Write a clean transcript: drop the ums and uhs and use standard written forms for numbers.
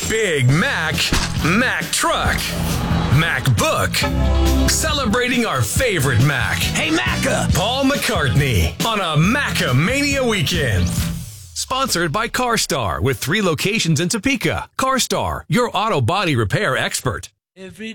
Big Mac, Mac Truck, MacBook. Celebrating our favorite Mac. Hey, Macca! Paul McCartney on a Mac-a-Mania weekend. Sponsored by CarStar with 3 locations in Topeka. CarStar, your auto body repair expert. Every